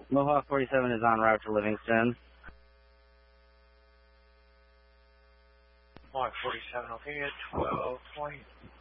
Mohawk 47 is en route to Livingston. Mohawk 47, okay, at 12 point.